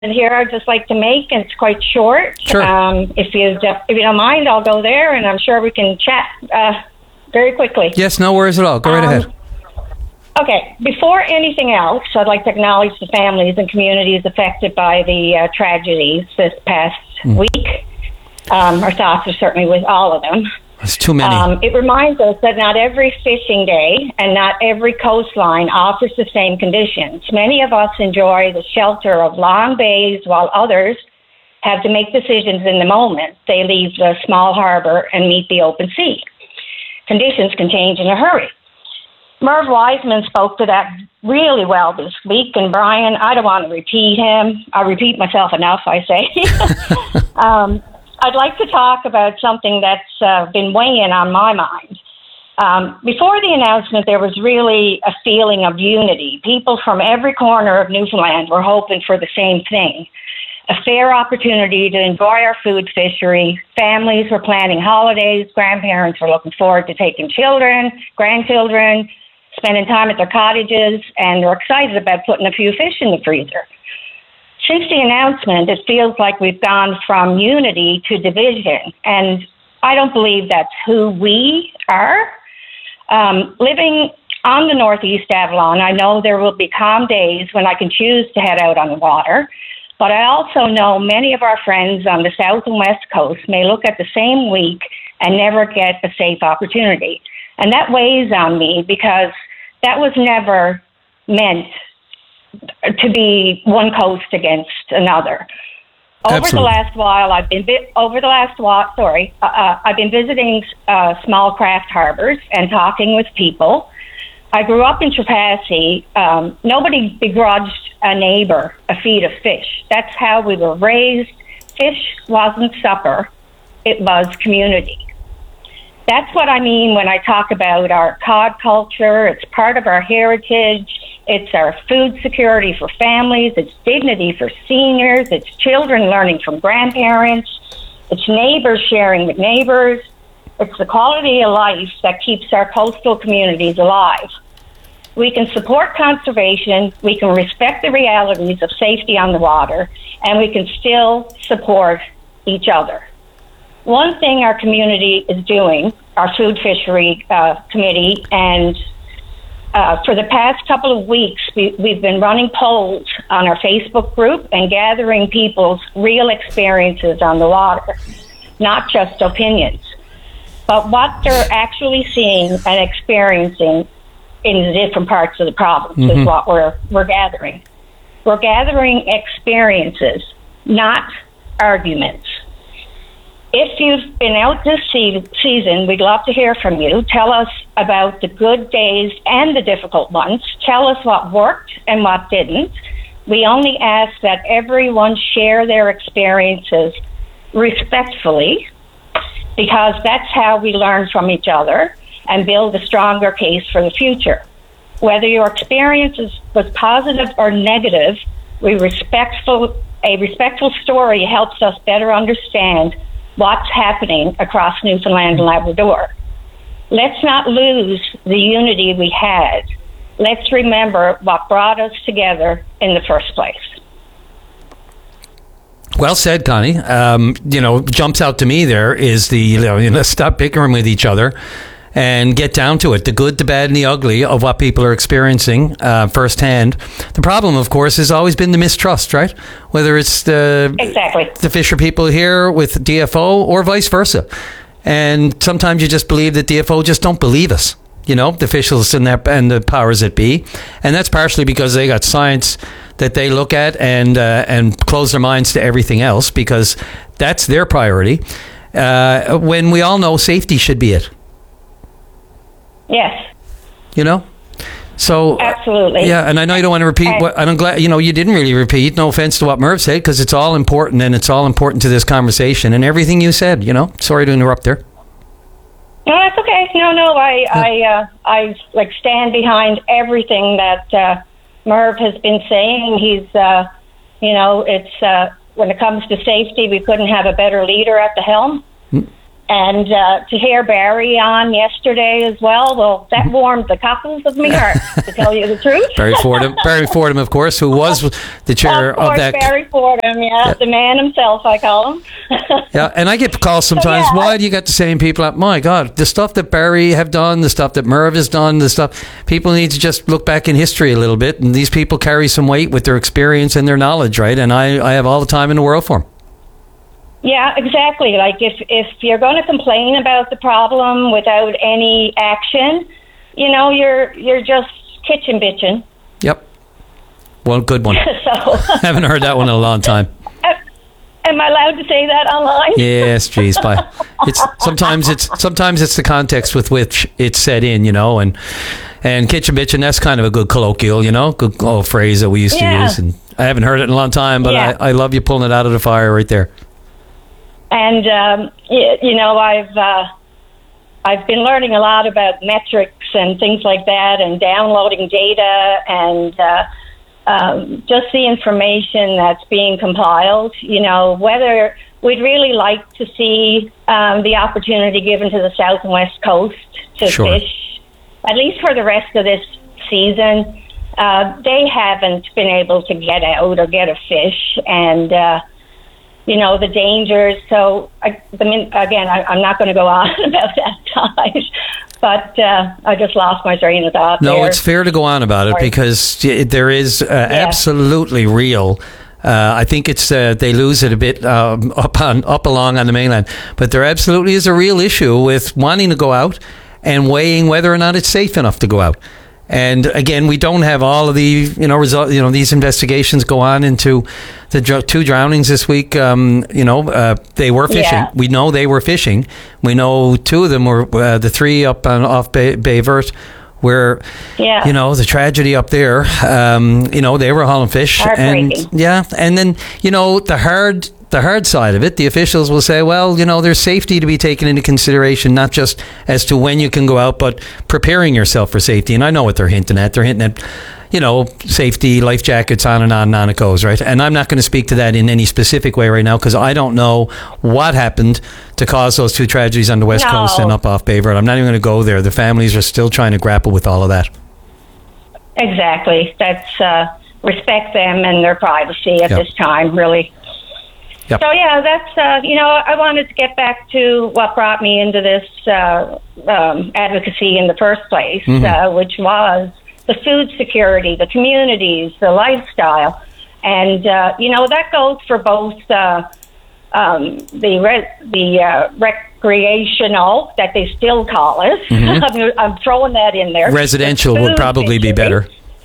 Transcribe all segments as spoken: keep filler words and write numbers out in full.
here I'd just like to make, and it's quite short. Sure. Um, if you if you don't mind, I'll go there, and I'm sure we can chat uh, very quickly. Yes, no worries at all. Go right Um, ahead. Okay. Before anything else, I'd like to acknowledge the families and communities affected by the uh, tragedies this past Mm. week. Um, our thoughts are certainly with all of them. There's too many. Um, it reminds us that not every fishing day and not every coastline offers the same conditions. Many of us enjoy the shelter of long bays, while others have to make decisions in the moment. They leave the small harbor and meet the open sea. Conditions can change in a hurry. Merv Wiseman spoke to that really well this week, and Brian, I don't want to repeat him. I repeat myself enough, I say. um, I'd like to talk about something that's uh, been weighing on my mind. Um, before the announcement, there was really a feeling of unity. People from every corner of Newfoundland were hoping for the same thing: a fair opportunity to enjoy our food fishery. Families were planning holidays. Grandparents were looking forward to taking children, grandchildren, spending time at their cottages, and they're excited about putting a few fish in the freezer. Since the announcement, it feels like we've gone from unity to division, and I don't believe that's who we are. Um, living on the Northeast Avalon, I know there will be calm days when I can choose to head out on the water, but I also know many of our friends on the South and West Coast may look at the same week and never get a safe opportunity. And that weighs on me because that was never meant to be one coast against another. Over Absolutely. the last while, I've been vi- over the last while. Sorry, uh, uh, I've been visiting uh, small craft harbors and talking with people. I grew up in Trepassey. Um, nobody begrudged a neighbor a feed of fish. That's how we were raised. Fish wasn't supper; it was community. That's what I mean when I talk about our cod culture. It's part of our heritage. It's our food security for families. It's dignity for seniors. It's children learning from grandparents. It's neighbors sharing with neighbors. It's the quality of life that keeps our coastal communities alive. We can support conservation. We can respect the realities of safety on the water, and we can still support each other. One thing our community is doing, our food fishery uh, committee, and uh, for the past couple of weeks, we, we've been running polls on our Facebook group and gathering people's real experiences on the water, not just opinions, but what they're actually seeing and experiencing in the different parts of the province mm-hmm. is what we're we're gathering. We're gathering experiences, not arguments. If you've been out this se- season, we'd love to hear from you. Tell us about the good days and the difficult ones. Tell us what worked and what didn't. We only ask that everyone share their experiences respectfully, because that's how we learn from each other and build a stronger case for the future. Whether your experience is, was positive or negative, we respectful, a respectful story helps us better understand what's happening across Newfoundland and Labrador. Let's not lose the unity we had. Let's remember what brought us together in the first place. Well said, Connie. Um, you know, jumps out to me there is the, you know, let's stop bickering with each other and get down to it, the good, the bad, and the ugly of what people are experiencing uh, firsthand. The problem, of course, has always been the mistrust, right? Whether it's the, exactly. the fisher people here with D F O or vice versa. And sometimes you just believe that D F O just don't believe us, you know, the officials and, their, and the powers that be. And that's partially because they got science that they look at and, uh, and close their minds to everything else, because that's their priority. Uh, when we all know safety should be it. Yes. You know? So absolutely. Yeah, and I know you don't want to repeat and, what, and I'm glad, you know, you didn't really repeat, no offense to what Merv said, because it's all important, and it's all important to this conversation and everything you said, you know? Sorry to interrupt there. No, that's okay. No, no, I, yeah. I, uh, I like stand behind everything that uh, Merv has been saying. He's, uh, you know, it's, uh, when it comes to safety, we couldn't have a better leader at the helm. Mm. And uh, to hear Barry on yesterday as well, well, that warmed the cockles of my heart, to tell you the truth. Barry Fordham, Barry Fordham, of course, who was the chair of, course, of that. Barry Fordham, yeah, yeah, the man himself, I call him. Yeah, and I get calls sometimes. So, yeah. Why do you got the same people? Out? My God, the stuff that Barry have done, the stuff that Merv has done, the stuff people need to just look back in history a little bit. And these people carry some weight with their experience and their knowledge, right? And I, I have all the time in the world for them. Yeah, exactly. Like if, if you're going to complain about the problem without any action, you know, you're you're just kitchen bitching. Yep. Well, good one. So, I haven't heard that one in a long time. Am I allowed to say that online? Yes, geez. But it's sometimes it's sometimes it's the context with which it's said in, you know, and and kitchen bitching. That's kind of a good colloquial, you know, good old phrase that we used yeah. to use. And I haven't heard it in a long time, but yeah. I, I love you pulling it out of the fire right there. And, um, you know, I've uh, I've been learning a lot about metrics and things like that and downloading data and uh, um, just the information that's being compiled, you know, whether we'd really like to see um, the opportunity given to the South and West Coast to sure. fish, at least for the rest of this season. Uh, they haven't been able to get out or get a fish, and uh you know, the dangers. So, I, I mean, again, I, I'm not going to go on about that time, but uh, I just lost my train of thought. No, there. it's fair to go on about it because there is uh, yeah. absolutely real. Uh, I think it's uh, they lose it a bit um, up on up along on the mainland, but there absolutely is a real issue with wanting to go out and weighing whether or not it's safe enough to go out. And again, we don't have all of the, you know, result. You know, these investigations go on into the dr- two drownings this week. Um, you know, uh, they were fishing. Yeah. We know they were fishing. We know two of them were uh, the three up on off Bay, Bay Vert, where, yeah. you know, the tragedy up there. Um, you know, they were hauling fish, and yeah, and then you know the hard. The hard side of it, the officials will say, well, you know, there's safety to be taken into consideration, not just as to when you can go out, but preparing yourself for safety. And I know what they're hinting at. They're hinting at, you know, safety, life jackets, on and on and on it goes, right? And I'm not going to speak to that in any specific way right now because I don't know what happened to cause those two tragedies on the West no. Coast and up off Bay Vert. I'm not even going to go there. The families are still trying to grapple with all of that. Exactly. That's uh, respect them and their privacy at yep. this time, really. Yep. So, yeah, that's, uh, you know, I wanted to get back to what brought me into this uh, um, advocacy in the first place, mm-hmm. uh, which was the food security, the communities, the lifestyle. And, uh, you know, that goes for both uh, um, the re- the uh, recreational, that they still call it. Mm-hmm. I'm, I'm throwing that in there. Residential the would probably be better.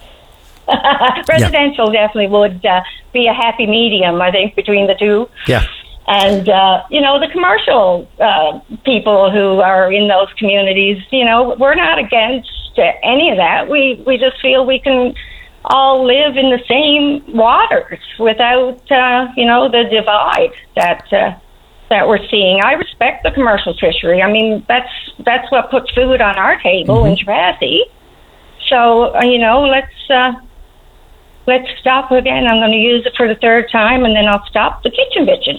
Residential yeah. definitely would uh, be a happy medium, I think, between the two. Yeah. And, uh, you know, the commercial uh, people who are in those communities, you know, we're not against uh, any of that. We, we just feel we can all live in the same waters without, uh, you know, the divide that uh, that we're seeing. I respect the commercial fishery. I mean, that's that's what puts food on our table mm-hmm. in Trevassie. So, uh, you know, let's... Uh, Let's stop again. I'm going to use it for the third time, and then I'll stop the kitchen bitching.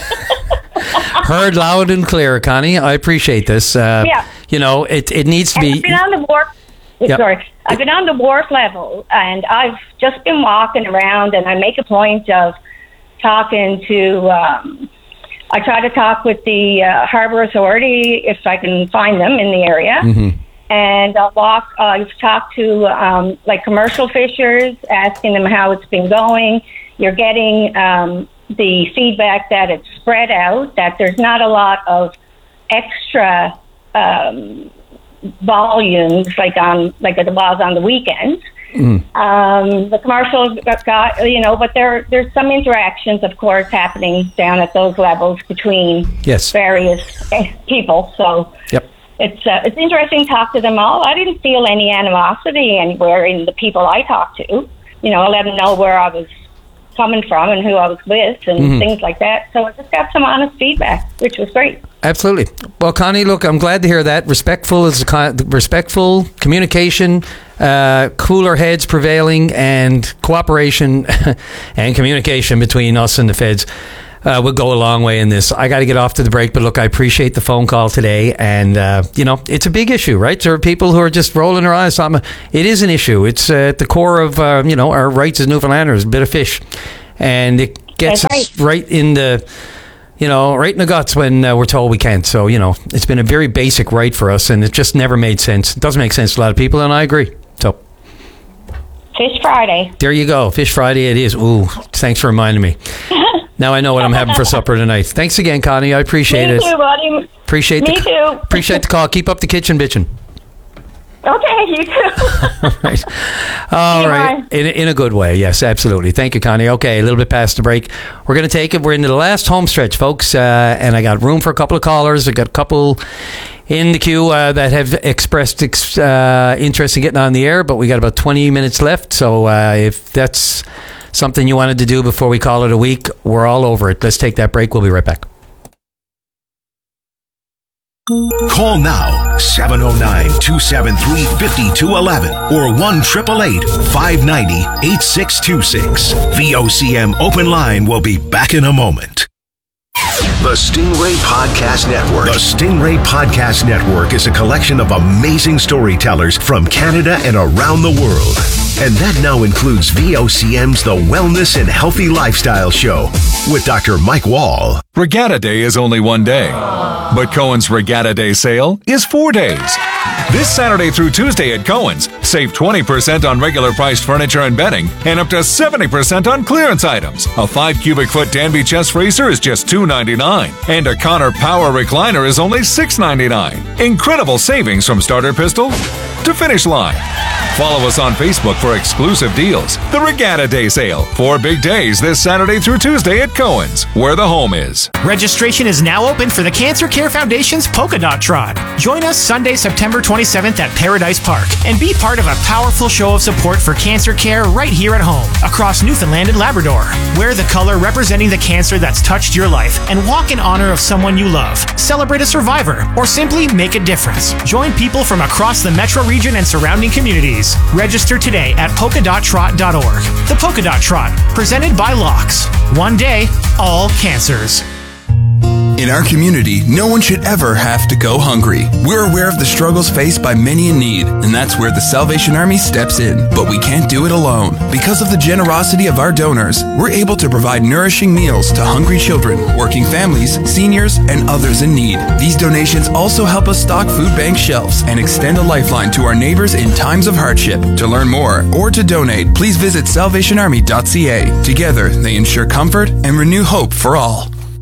Heard loud and clear, Connie. I appreciate this. Uh, yeah. You know, it it needs to and be... I've been on the wharf. Yep. Sorry. I've been on the wharf level, and I've just been walking around, and I make a point of talking to... Um, I try to talk with the uh, Harbour Authority if I can find them in the area. Mm-hmm. And I'll walk, uh, I've talked to, um, like, commercial fishers, asking them how it's been going. You're getting um, the feedback that it's spread out, that there's not a lot of extra um, volumes, like on like it was on the weekends. Mm. Um, the commercial got, you know, but there there's some interactions, of course, happening down at those levels between yes. various people. So. Yep. It's uh, it's interesting to talk to them all. I didn't feel any animosity anywhere in the people I talked to. You know, I let them know where I was coming from and who I was with and mm-hmm. things like that. So I just got some honest feedback, which was great. Absolutely. Well, Connie, look, I'm glad to hear that. Respectful is con- respectful communication, uh, cooler heads prevailing, and cooperation and communication between us and the feds. uh, would go a long way in this. I got to get off to the break, but look, I appreciate the phone call today. And, uh, you know, it's a big issue, right? There are people who are just rolling their eyes. It is an issue. It's uh, at the core of, uh, you know, our rights as Newfoundlanders, a bit of fish. And it gets That's us right. right in the, you know, right in the guts when uh, we're told we can't. So, you know, it's been a very basic right for us, and it just never made sense. It doesn't make sense to a lot of people, and I agree. So, Fish Friday. There you go. Fish Friday it is. Ooh, thanks for reminding me. Now I know what I'm having for supper tonight. Thanks again, Connie. I appreciate Me it. too, buddy. Appreciate Me the, too. Appreciate the call. Keep up the kitchen bitching. Okay, you too. All right. All See right. In, in a good way. Yes, absolutely. Thank you, Connie. Okay, a little bit past the break. We're going to take it. We're into the last home stretch, folks. Uh, and I got room for a couple of callers. I got a couple in the queue uh, that have expressed ex- uh, interest in getting on the air, but we got about twenty minutes left. So uh, if that's something you wanted to do before we call it a week, we're all over it. Let's take that break. We'll be right back. Call now, seven oh nine, two seven three, five two one one or one eight eight eight, five nine zero, eight six two six. V O C M Open Line will be back in a moment. The Stingray Podcast Network. The Stingray Podcast Network is a collection of amazing storytellers from Canada and around the world. And that now includes V O C M's The Wellness and Healthy Lifestyle Show with Doctor Mike Wall. Regatta Day is only one day, but Cohen's Regatta Day sale is four days. This Saturday through Tuesday at Cohen's, save twenty percent on regular priced furniture and bedding and up to seventy percent on clearance items. A five cubic foot Danby chest racer is just two ninety-nine, and a Connor Power recliner is only six ninety-nine. Incredible savings from starter pistol to finish line. Follow us on Facebook for exclusive deals. The Regatta Day sale. Four big days this Saturday through Tuesday at Cohen's, where the home is. Registration is now open for the Cancer Care Foundation's Polka Dot Trot. Join us Sunday, September twenty-seventh at Paradise Park and be part of a powerful show of support for cancer care right here at home, across Newfoundland and Labrador. Wear the color representing the cancer that's touched your life and walk in honor of someone you love. Celebrate a survivor or simply make a difference. Join people from across the metro region and surrounding communities. Register today at polka dot trot dot org. The Polka Dot Trot, presented by Locks. One day, all cancers. In our community, no one should ever have to go hungry. We're aware of the struggles faced by many in need, and that's where the Salvation Army steps in. But we can't do it alone. Because of the generosity of our donors, we're able to provide nourishing meals to hungry children, working families, seniors, and others in need. These donations also help us stock food bank shelves and extend a lifeline to our neighbors in times of hardship. To learn more or to donate, please visit salvation army dot c a. Together, they ensure comfort and renew hope for all.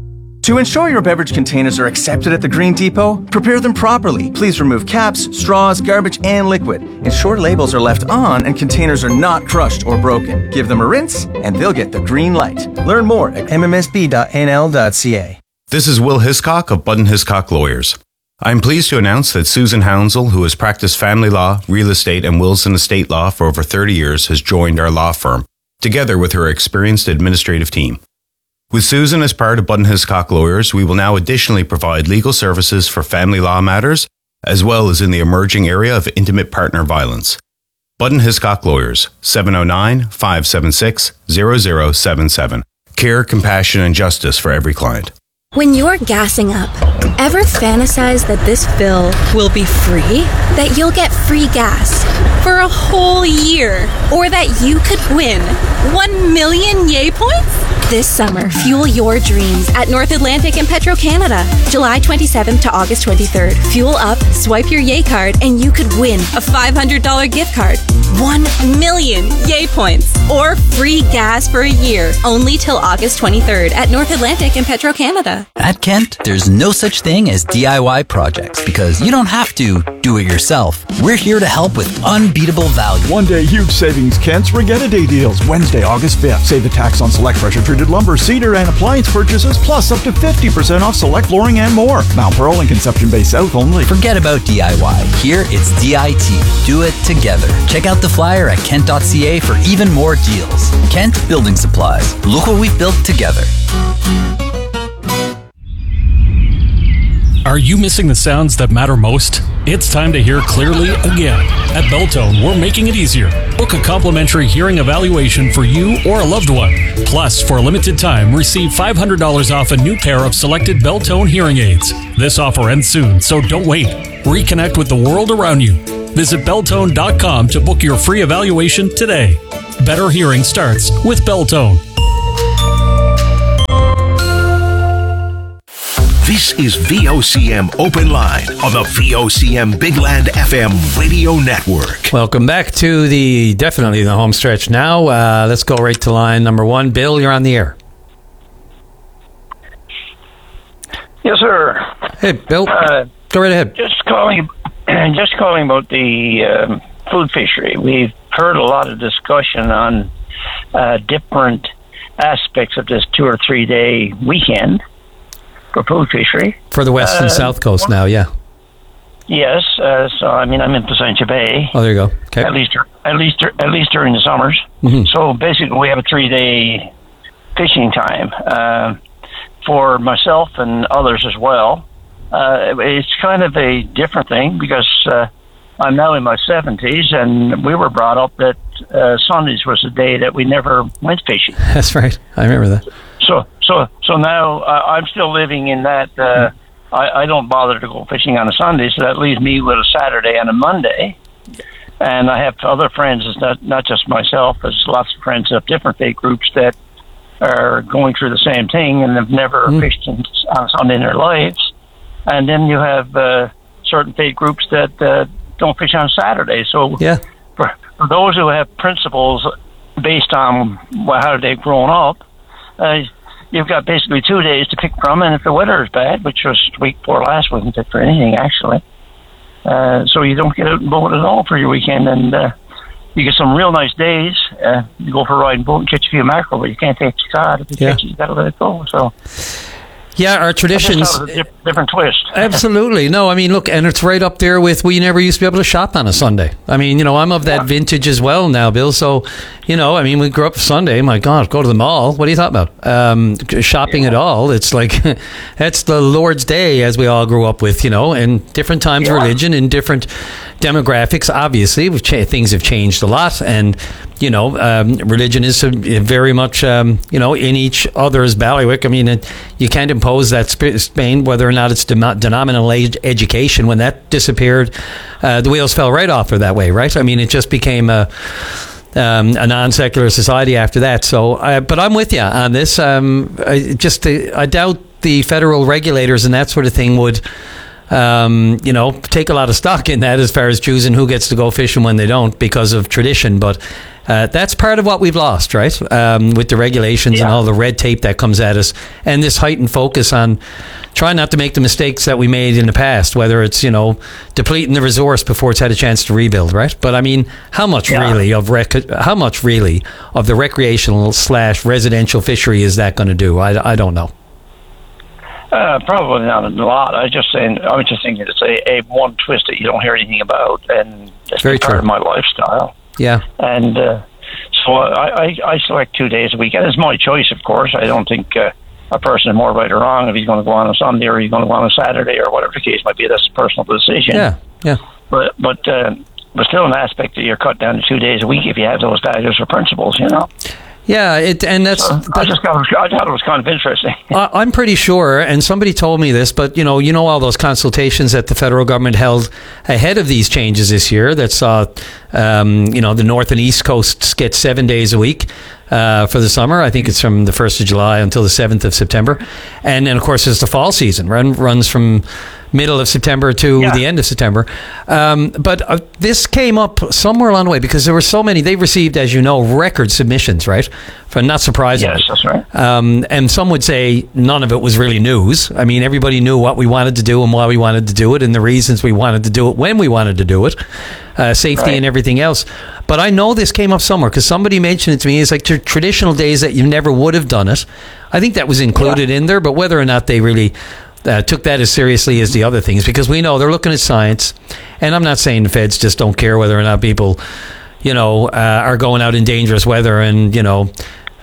To ensure your beverage containers are accepted at the Green Depot, prepare them properly. Please remove caps, straws, garbage, and liquid. Ensure labels are left on and containers are not crushed or broken. Give them a rinse, and they'll get the green light. Learn more at m m s b dot n l dot c a. This is Will Hiscock of Budden Hiscock Lawyers. I am pleased to announce that Susan Hounsell, who has practiced family law, real estate, and wills and estate law for over thirty years, has joined our law firm, together with her experienced administrative team. With Susan as part of Budden Hiscock Lawyers, we will now additionally provide legal services for family law matters, as well as in the emerging area of intimate partner violence. Budden Hiscock Lawyers, seven oh nine, five seven six, zero zero seven seven. Care, compassion, and justice for every client. When you're gassing up, ever fantasize that this fill will be free? That you'll get free gas for a whole year? Or that you could win one million yay points? This summer, fuel your dreams at North Atlantic and Petro-Canada. July twenty-seventh to August twenty-third. Fuel up, swipe your yay card, and you could win a five hundred dollars gift card, one million yay points, or free gas for a year. Only till August twenty-third at North Atlantic and Petro-Canada. At Kent, there's no such thing as D I Y projects because you don't have to do it yourself. We're here to help with unbeatable value. One day huge savings. Kent's Regatta Day deals. Wednesday, August fifth. Save the tax on select pressure-treated lumber, cedar, and appliance purchases, plus up to fifty percent off select flooring and more. Mount Pearl and Conception Bay South only. Forget about D I Y. Here, it's D I T. Do it together. Check out the flyer at kent dot c a for even more deals. Kent Building Supplies. Look what we've built together. Are you missing the sounds that matter most? It's time to hear clearly again. At Beltone, we're making it easier. Book a complimentary hearing evaluation for you or a loved one. Plus, for a limited time, receive five hundred dollars off a new pair of selected Beltone hearing aids. This offer ends soon, so don't wait. Reconnect with the world around you. Visit Beltone dot com to book your free evaluation today. Better hearing starts with Beltone. This is V O C M Open Line on the V O C M Big Land F M radio network. Welcome back to the definitely the home stretch now. Uh, let's go right to line number one. Bill, you're on the air. Yes, sir. Hey, Bill. Uh, go right ahead. Just calling, just calling about the um, food fishery. We've heard a lot of discussion on uh, different aspects of this two or three day weekend for food fishery. For the west uh, and south coast now, yeah. Yes, uh, so I mean I'm in Placentia Bay. Oh, there you go. Okay. At least, at least, at least during the summers. Mm-hmm. So basically, we have a three-day fishing time uh, for myself and others as well. Uh, it's kind of a different thing because uh, I'm now in my seventies, and we were brought up that uh, Sundays was a day that we never went fishing. That's right. I remember that. So, so, so now uh, I'm still living in that. Uh, I, I don't bother to go fishing on a Sunday, so that leaves me with a Saturday and a Monday. And I have other friends. It's not not just myself. There's lots of friends of different faith groups that are going through the same thing and have never mm. fished on a Sunday in their lives. And then you have uh, certain faith groups that uh, don't fish on Saturday. So, yeah. for, for those who have principles based on well, how they've grown up. Uh, you've got basically two days to pick from, and if the weather is bad, which was the week before last, wasn't fit for anything, actually. Uh, so you don't get out and boat at all for your weekend, and uh, you get some real nice days. Uh, you go for a ride and boat and catch a few mackerel, but you can't take your cod. If you yeah. catch it, you got to let it go. So, yeah, our traditions. A diff- different twist. Absolutely. No, I mean, look, and it's right up there with we never used to be able to shop on a Sunday. I mean, you know, I'm of that yeah. vintage as well now, Bill. So, you know, I mean, we grew up Sunday. My God, go to the mall. What are you talking about? Um, shopping yeah. at all. It's like, that's the Lord's Day as we all grew up with, you know, and different times, yeah. religion and different demographics. Obviously, we've cha- things have changed a lot. And, you know, um, religion is very much, um, you know, in each other's bailiwick. I mean, it, you can't impose that Spain, whether or not it's dem- denominational age education. When that disappeared, uh, the wheels fell right off her that way, right? I mean, it just became a, um, a non-secular society after that. So, uh, but I'm with you on this. Um, I just, uh, I doubt the federal regulators and that sort of thing would, um, you know, take a lot of stock in that as far as choosing who gets to go fishing when they don't because of tradition. But uh, that's part of what we've lost, right? Um, with the regulations yeah. and all the red tape that comes at us, and this heightened focus on trying not to make the mistakes that we made in the past, whether it's, you know, depleting the resource before it's had a chance to rebuild, right? But I mean, how much yeah. really of rec- how much really of the recreational slash residential fishery is that going to do? I, I don't know. Uh, probably not a lot. I was just saying. I was just thinking it's a, a one twist that you don't hear anything about, and it's Very part true. of my lifestyle. Yeah, and uh, so I, I, I select two days a week, and it's my choice, of course. I don't think uh, a person is more right or wrong if he's going to go on a Sunday or he's going to go on a Saturday or whatever the case might be. That's a personal decision. Yeah, yeah. But but uh, but still, an aspect that you're cut down to two days a week if you have those values or principles, you know. Yeah, it, and that's. Uh, I just thought, I thought it was kind of interesting. I'm pretty sure, and somebody told me this, but you know, you know all those consultations that the federal government held ahead of these changes this year that saw, um, you know, the North and East coasts get seven days a week uh, for the summer. I think it's from the first of July until the seventh of September, and then of course it's the fall season. Run runs from middle of September to yeah. the end of September. Um, but uh, this came up somewhere along the way because there were so many. They received, as you know, record submissions, right? For not surprisingly. Yes, that's right. Um, and some would say none of it was really news. I mean, everybody knew what we wanted to do and why we wanted to do it and the reasons we wanted to do it when we wanted to do it, uh, safety right. and everything else. But I know this came up somewhere because somebody mentioned it to me. It's like t- traditional days that you never would have done it. I think that was included yeah. in there, but whether or not they really Uh, took that as seriously as the other things, because we know they're looking at science, and I'm not saying the feds just don't care whether or not people, you know, uh, are going out in dangerous weather and, you know,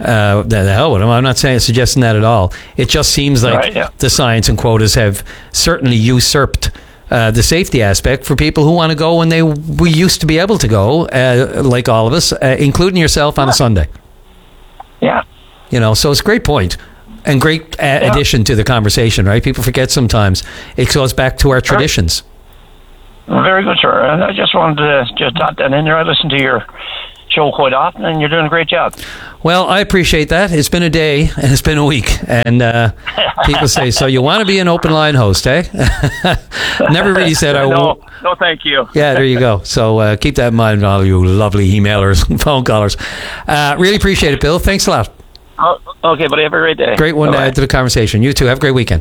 Uh, the hell with them. I'm not saying suggesting that at all. It just seems like Right, yeah. the science and quotas have certainly usurped uh, the safety aspect for people who want to go when they we used to be able to go, uh, like all of us, uh, including yourself on a Sunday. Yeah. You know, so it's a great point and great uh, Yeah. addition to the conversation, right? People forget sometimes. It goes back to our traditions. Well, very good, sir. And I just wanted to just dot that in there. I listen to your show quite often, and you're doing a great job. Well, I appreciate that. It's been a day and it's been a week. And uh, people say, so you want to be an open line host, eh? Never really said I no, won't. no, thank you. Yeah, there you go. So uh, keep that in mind, all you lovely emailers and phone callers. Uh, really appreciate it, Bill. Thanks a lot. Oh, okay, buddy. Have a great day. Great one to Bye-bye. add to the conversation. You too. Have a great weekend.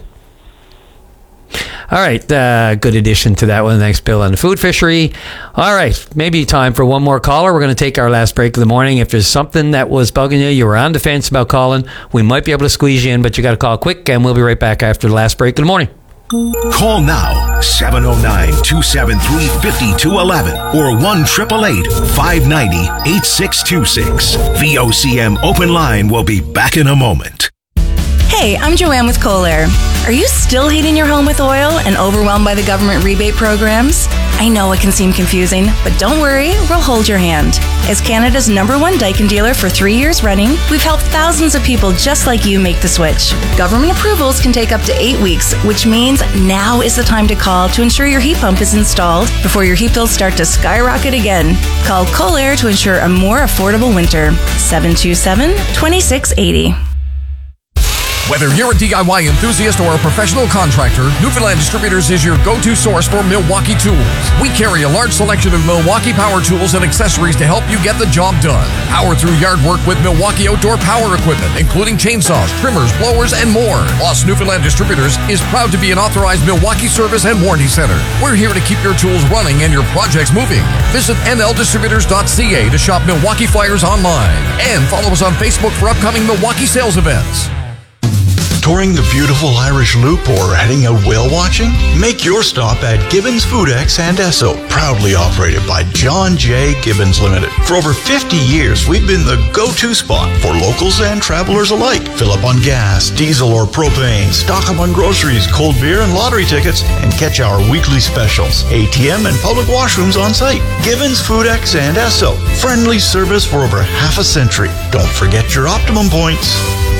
All right, uh, good addition to that one. Thanks, Bill, on the food fishery. All right, maybe time for one more caller. We're going to take our last break of the morning. If there's something that was bugging you, you were on the fence about calling, we might be able to squeeze you in, but you got to call quick, and we'll be right back after the last break of the morning. Call now, seven oh nine, two seven three, five two one one or one eight eight eight, five nine zero, eight six two six. V O C M Open Line will be back in a moment. Hey, I'm Joanne with Kohler. Are you still heating your home with oil and overwhelmed by the government rebate programs? I know it can seem confusing, but don't worry, we'll hold your hand. As Canada's number one Daikin dealer for three years running, we've helped thousands of people just like you make the switch. Government approvals can take up to eight weeks, which means now is the time to call to ensure your heat pump is installed before your heat bills start to skyrocket again. Call Kohler to ensure a more affordable winter. seven two seven, two six eight zero. Whether you're a D I Y enthusiast or a professional contractor, Newfoundland Distributors is your go-to source for Milwaukee tools. We carry a large selection of Milwaukee power tools and accessories to help you get the job done. Power through yard work with Milwaukee outdoor power equipment, including chainsaws, trimmers, blowers, and more. Plus, Newfoundland Distributors is proud to be an authorized Milwaukee service and warranty center. We're here to keep your tools running and your projects moving. Visit N L distributors dot C A to shop Milwaukee flyers online. And follow us on Facebook for upcoming Milwaukee sales events. Touring the beautiful Irish Loop or heading out whale watching? Make your stop at Gibbons Foodex and Esso, proudly operated by John J. Gibbons Limited. For over fifty years, we've been the go-to spot for locals and travelers alike. Fill up on gas, diesel, or propane, stock up on groceries, cold beer, and lottery tickets, and catch our weekly specials. A T M and public washrooms on site. Gibbons Foodex and Esso. Friendly service for over half a century. Don't forget your optimum points.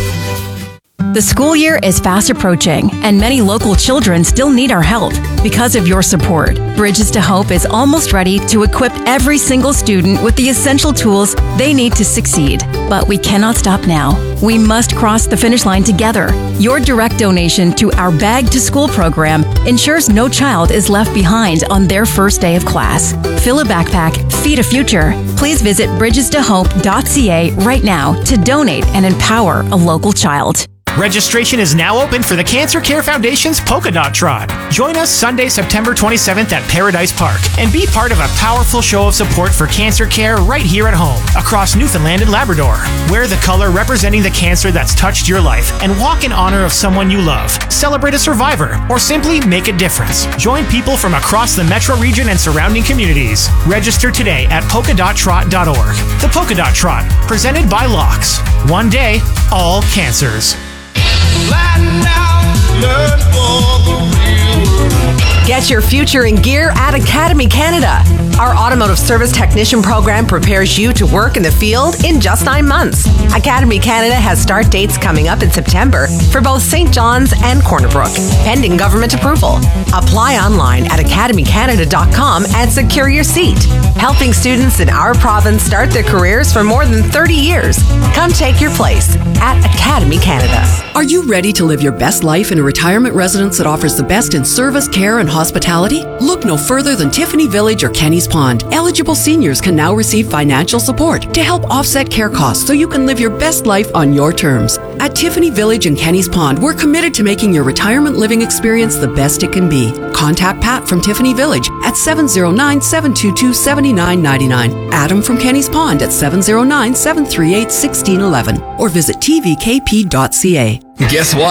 The school year is fast approaching, and many local children still need our help. Because of your support, Bridges to Hope is almost ready to equip every single student with the essential tools they need to succeed. But we cannot stop now. We must cross the finish line together. Your direct donation to our Bag to School program ensures no child is left behind on their first day of class. Fill a backpack, feed a future. Please visit bridges to hope dot C A right now to donate and empower a local child. Registration is now open for the Cancer Care Foundation's Polka Dot Trot. Join us Sunday, September twenty-seventh at Paradise Park and be part of a powerful show of support for cancer care right here at home across Newfoundland and Labrador. Wear the color representing the cancer that's touched your life and walk in honor of someone you love. Celebrate a survivor or simply make a difference. Join people from across the metro region and surrounding communities. Register today at polka dot trot dot org. The Polka Dot Trot, presented by Locks. One day, all cancers. Get your future in gear at Academy Canada. Our automotive service technician program prepares you to work in the field in just nine months. Academy Canada has start dates coming up in September for both Saint John's and Corner Brook, pending government approval. Apply online at academy canada dot com and secure your seat. Helping students in our province start their careers for more than thirty years. Come take your place at Academy Canada. Are you ready to live your best life in a retirement residence that offers the best in service, care, and hospitality? Look no further than Tiffany Village or Kenny's Pond. Eligible seniors can now receive financial support to help offset care costs so you can live your best life on your terms. At Tiffany Village and Kenny's Pond, we're committed to making your retirement living experience the best it can be. Contact Pat from Tiffany Village at seven oh nine, seven two two, seven nine nine nine, Adam from Kenny's Pond at seven oh nine, seven three eight, one six one one, or visit T V K P dot C A. Guess what? There's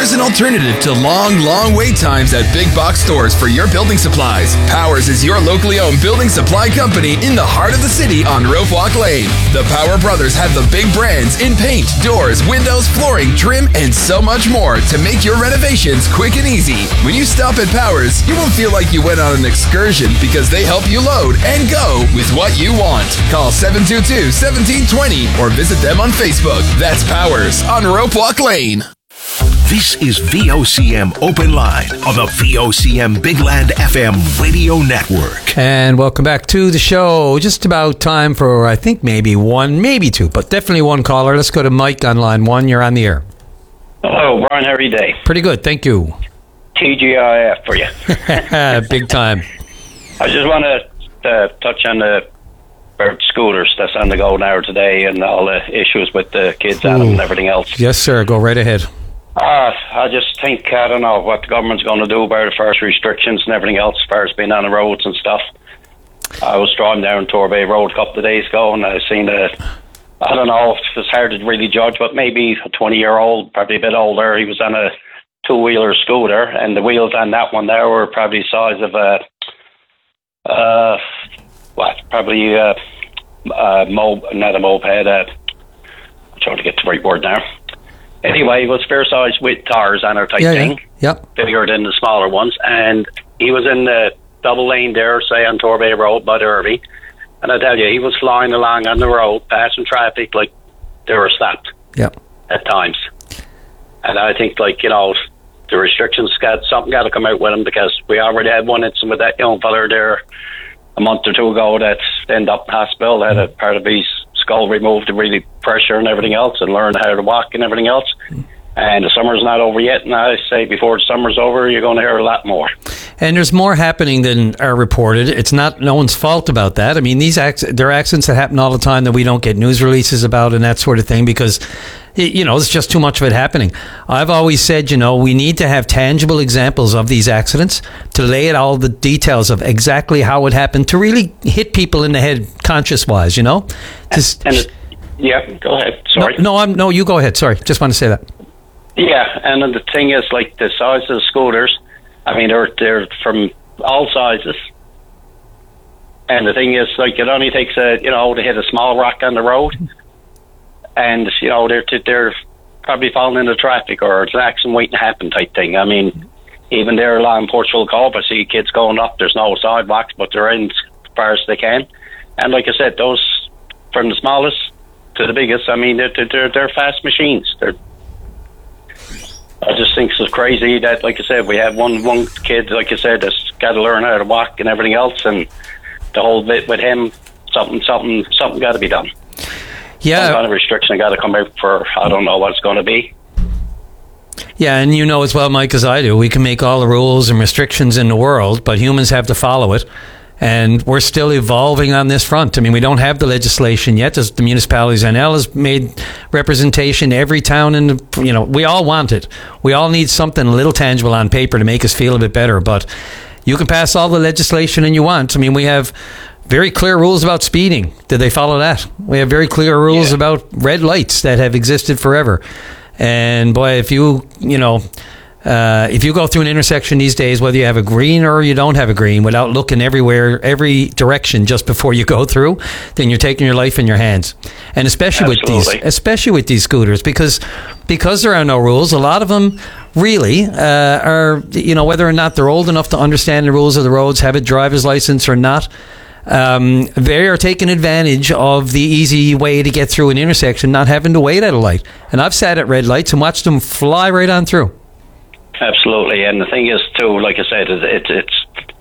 There's an alternative to long, long wait times at big box stores for your building supplies. Powers is your locally owned building supply company in the heart of the city on Rope Walk Lane. The Power Brothers have the big brands in paint, doors, windows, flooring, trim, and so much more to make your renovations quick and easy. When you stop at Powers, you won't feel like you went on an excursion because they help you load and go with what you want. Call seven two two, one seven two zero or visit them on Facebook. That's Powers on Rope Walk Lane. This is V O C M Open Line on the V O C M Big Land F M radio network. And welcome back to the show. Just about time for, I think, maybe one, maybe two, but definitely one caller. Let's go to Mike on line one. You're on the air. Hello, Brian. How are you today? Pretty good, thank you. T G I F for you. Big time. I just want to uh, touch on the about scooters that's on the go now today and all the issues with the kids on them and everything else. Yes, sir. Go right ahead. Uh, I just think, I don't know what the government's going to do about it, first restrictions and everything else, as far as being on the roads and stuff. I was driving down Torbay Road a couple of days ago and I seen a, I don't know, it's hard to really judge, but maybe a twenty-year-old, probably a bit older, he was on a two-wheeler scooter and the wheels on that one there were probably the size of a, uh, what, probably a, a mob, not a moped, uh, I'm trying to get the right word now. Anyway, it was fair size with tires on her type yeah, thing. Yeah. Yep. Bigger than the smaller ones. And he was in the double lane there, say on Torbay Road by the Irvy. And I tell you, he was flying along on the road, passing traffic like they were stopped. Yep. At times. And I think, like, you know, the restrictions got, something got to come out with him because we already had one incident with that young fella there a month or two ago that ended up in hospital, had a part of his skull removed to really pressure and everything else and learn how to walk and everything else. And the summer's not over yet, and I say before the summer's over, you're going to hear a lot more. And there's more happening than are reported. It's not no one's fault about that. I mean, these acc- there are accidents that happen all the time that we don't get news releases about and that sort of thing because, you know, it's just too much of it happening. I've always said, you know, we need to have tangible examples of these accidents to lay out all the details of exactly how it happened to really hit people in the head conscious-wise, you know? Just, and it, yeah, go ahead. Sorry. No, no, I'm, no, you go ahead. Sorry. Just want to say that. Yeah, and then the thing is, like, the size of the scooters, I mean, they're, they're from all sizes. And the thing is, like, it only takes a, you know, to hit a small rock on the road. And, you know, they're, they're probably falling into traffic or it's an accident waiting to happen type thing. I mean, even there along Portugal Cove, I see kids going up. There's no sidewalks, but they're in as far as they can. And like I said, those, from the smallest to the biggest, I mean, they're, they're, they're fast machines. They're, I just think it's crazy that, like I said, we have one one kid, like I said, that's got to learn how to walk and everything else, and the whole bit with him, something, something, something got to be done. Yeah, some kind of restriction got to come out for, I don't know what it's going to be. Yeah, and you know as well, Mike, as I do, we can make all the rules and restrictions in the world, but humans have to follow it. And we're still evolving on this front. I mean, we don't have the legislation yet. As the municipalities, N L has made representation. Every town in the, you know, we all want it. We all need something a little tangible on paper to make us feel a bit better. But you can pass all the legislation and you want. I mean, we have very clear rules about speeding. Did they follow that? We have very clear rules yeah. about red lights that have existed forever. And boy, if you, you know, Uh, if you go through an intersection these days, whether you have a green or you don't have a green, without looking everywhere, every direction just before you go through, then you're taking your life in your hands. And especially Absolutely. with these, especially with these scooters, because because there are no rules, a lot of them really uh, are, you know, whether or not they're old enough to understand the rules of the roads, have a driver's license or not. Um, they are taking advantage of the easy way to get through an intersection, not having to wait at a light. And I've sat at red lights and watched them fly right on through. Absolutely, and the thing is too, like I said, it's it's it's,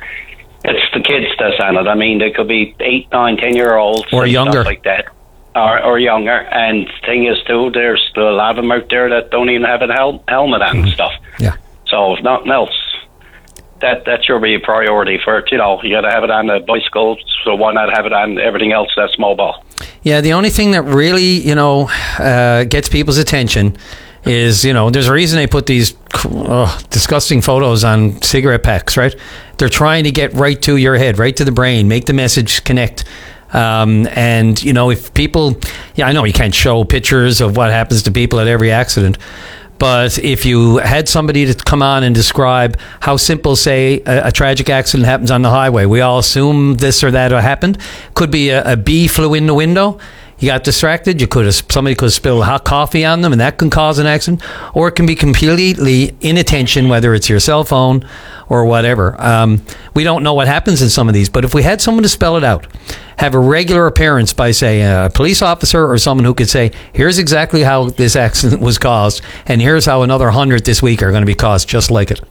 it's the kids that's on it. I mean, they could be eight, nine, ten year olds or younger, stuff like that, or or younger. And the thing is too, there's still a lot of them out there that don't even have a hel- helmet on and stuff. Yeah. So if nothing else, that that should be a priority for it. You know, you got to have it on the bicycle, so why not have it on everything else that's mobile? Yeah, the only thing that really, you know, uh, gets people's attention is, you know, there's a reason they put these uh, disgusting photos on cigarette packs, right? They're trying to get right to your head, right to the brain, make the message connect. Um, and, you know, if people, yeah, I know you can't show pictures of what happens to people at every accident, But if you had somebody to come on and describe how simple, say, a, a tragic accident happens on the highway, we all assume this or that happened. Could be a, a bee flew in the window. You got distracted. You could have somebody could have spilled hot coffee on them, and that can cause an accident. Or it can be completely inattention, whether it's your cell phone or whatever. Um, we don't know what happens in some of these, but if we had someone to spell it out, have a regular appearance by, say, a police officer or someone who could say, here's exactly how this accident was caused, and here's how another hundred this week are going to be caused just like it.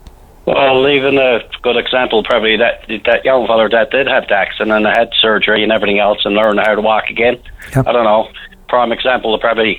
Well, even a good example, probably that that young fella that did have the accident and had surgery and everything else and learned how to walk again. Yep. I don't know. Prime example, probably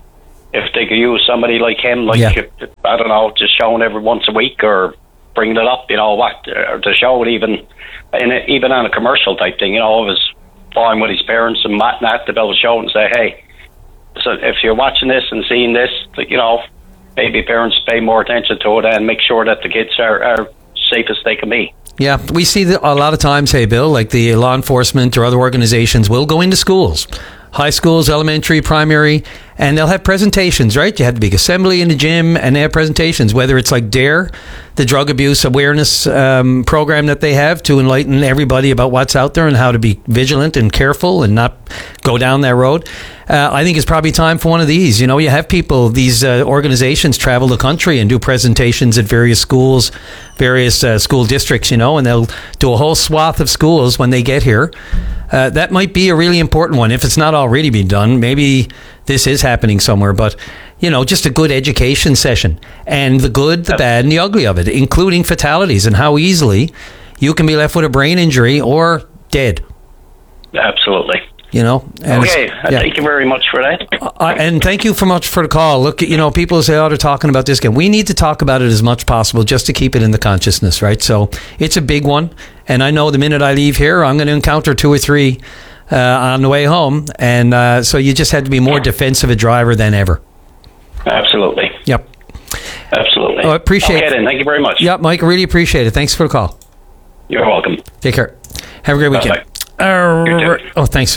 if they could use somebody like him, like, yeah. I don't know, just showing every once a week or bringing it up, you know, what, or to show it even, in a, even on a commercial type thing, you know, it was fine with his parents and Matt and that to be able to show it and say, hey, so if you're watching this and seeing this, you know, maybe parents pay more attention to it and make sure that the kids are, are safe as they can be. Yeah, we see that a lot of times, hey, Bill, like the law enforcement or other organizations will go into schools, high schools, elementary, primary, and they'll have presentations, right? You have the big assembly in the gym, and they have presentations, whether it's like DARE, the drug abuse awareness um, program that they have to enlighten everybody about what's out there and how to be vigilant and careful and not go down that road. Uh, I think it's probably time for one of these. You know, you have people, these uh, organizations travel the country and do presentations at various schools, various uh, school districts, you know, and they'll do a whole swath of schools when they get here. Uh, that might be a really important one. If it's not already been done, maybe this is happening somewhere. But, you know, just a good education session and the good, the bad, and the ugly of it, including fatalities and how easily you can be left with a brain injury or dead. Absolutely. You know. And okay. yeah. Thank you very much for that. Uh, and thank you so much for the call. Look, you know, people say, oh, they're talking about this again. We need to talk about it as much as possible just to keep it in the consciousness, right? So it's a big one. And I know the minute I leave here, I'm going to encounter two or three uh, on the way home. And uh, so you just had to be more defensive a driver than ever. Absolutely. Yep. Absolutely. Oh, I appreciate okay, it. then. Thank you very much. Yep, Mike, I really appreciate it. Thanks for the call. You're welcome. Take care. Have a great weekend. Bye-bye. Uh, oh, thanks.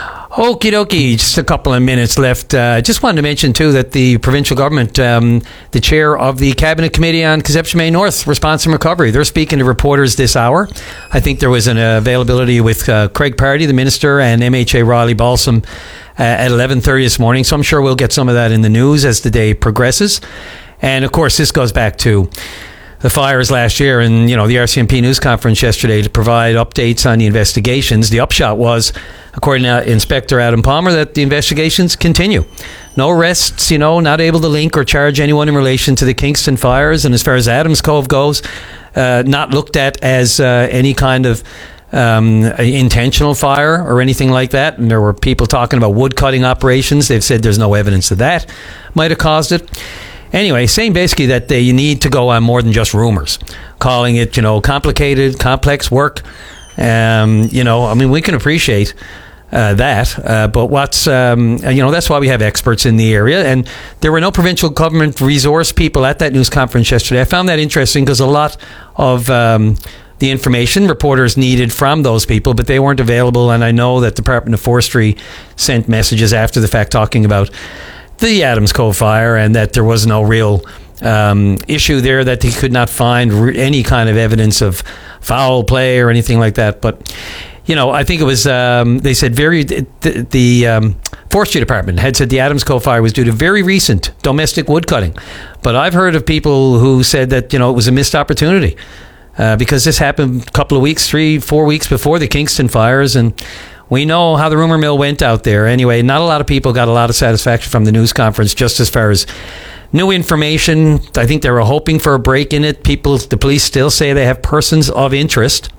Okie dokie, just a couple of minutes left. I uh, just wanted to mention, too, that the provincial government, um, the chair of the Cabinet Committee on Conception Bay North Response and Recovery, they're speaking to reporters this hour. I think there was an availability with uh, Craig Pardy, the minister, and M H A Riley Balsam uh, at eleven thirty this morning. So I'm sure we'll get some of that in the news as the day progresses. And, of course, this goes back to the fires last year and, you know, the R C M P news conference yesterday to provide updates on the investigations. The upshot was, according to Inspector Adam Palmer, that the investigations continue. No arrests, you know, not able to link or charge anyone in relation to the Kingston fires. And as far as Adams Cove goes, uh, not looked at as uh, any kind of um, intentional fire or anything like that. And there were people talking about wood cutting operations. They've said there's no evidence that that might have caused it. Anyway, saying basically that they need to go on more than just rumors, calling it, you know, complicated, complex work. Um, you know, I mean, we can appreciate uh, that, uh, but what's, um, you know, that's why we have experts in the area. And there were no provincial government resource people at that news conference yesterday. I found that interesting because a lot of um, the information reporters needed from those people, but they weren't available. And I know that the Department of Forestry sent messages after the fact talking about the Adams Cove fire and that there was no real um, issue there, that they could not find re- any kind of evidence of foul play or anything like that. But, you know, I think it was, um, they said very, the, the um, Forestry Department had said the Adams Cove fire was due to very recent domestic wood cutting. But I've heard of people who said that, you know, it was a missed opportunity uh, because this happened a couple of weeks, three, four weeks before the Kingston fires. And we know how the rumor mill went out there. Anyway, not a lot of people got a lot of satisfaction from the news conference just as far as new information. I think they were hoping for a break in it. People, the police still say they have persons of interest.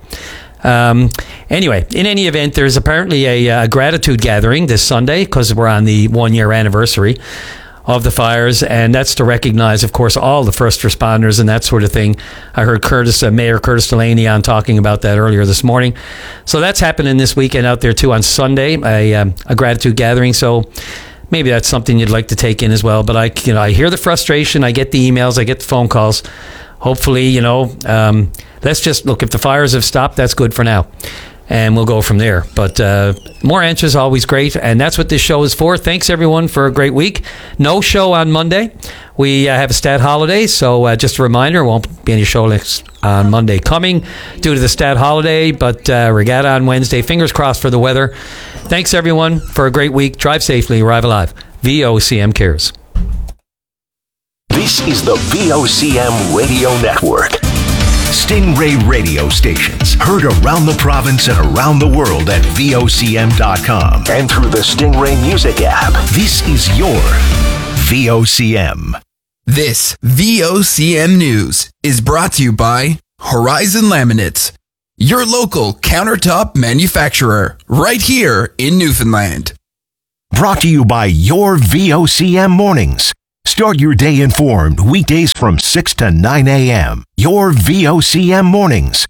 Um, anyway, in any event, there's apparently a, a gratitude gathering this Sunday because we're on the one-year anniversary of the fires, and that's to recognize, of course, all the first responders and that sort of thing. I heard Curtis, uh, Mayor Curtis Delaney on talking about that earlier this morning. So that's happening this weekend out there too on Sunday, a, um, a gratitude gathering. So maybe that's something you'd like to take in as well. But I, you know, I hear the frustration, I get the emails, I get the phone calls. Hopefully, you know, um, let's just look. If the fires have stopped, that's good for now. and we'll go from there. But uh, more answers always great, and that's what this show is for. Thanks, everyone, for a great week. No show on Monday. We uh, have a stat holiday, so uh, just a reminder, won't be any show next on Monday coming due to the stat holiday, but uh, regatta on Wednesday. Fingers crossed for the weather. Thanks, everyone, for a great week. Drive safely. Arrive alive. V O C M cares. This is the V O C M Radio Network. Stingray radio stations heard around the province and around the world at V O C M dot com and through the Stingray Music app. This is your V O C M. This V O C M News is brought to you by Horizon Laminates, your local countertop manufacturer right here in Newfoundland. Brought to you by your V O C M Mornings. Start your day informed weekdays from six to nine a.m. Your V O C M Mornings.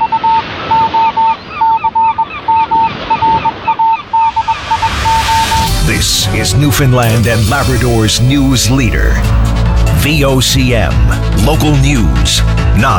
This is Newfoundland and Labrador's news leader. V O C M. Local news. Now.